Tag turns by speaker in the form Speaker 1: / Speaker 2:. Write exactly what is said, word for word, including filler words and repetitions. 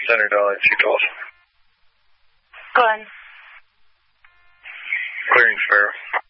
Speaker 1: Center dialing two twelve.
Speaker 2: Go ahead.
Speaker 1: Clearing Sparrow.